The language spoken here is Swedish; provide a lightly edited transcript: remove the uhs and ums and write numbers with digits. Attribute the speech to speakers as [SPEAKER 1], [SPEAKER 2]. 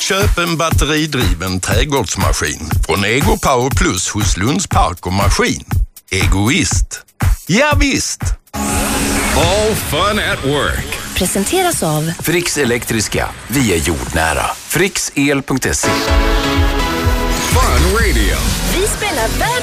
[SPEAKER 1] Köp en batteridriven trädgårdsmaskin från Ego Power Plus hos Lunds Park och Maskin. Egoist. Ja visst.
[SPEAKER 2] All fun at work.
[SPEAKER 3] Presenteras av
[SPEAKER 4] Fricks Elektriska. Vi är jordnära. Fricksel.se.
[SPEAKER 2] Fun Radio.
[SPEAKER 3] Vi spelar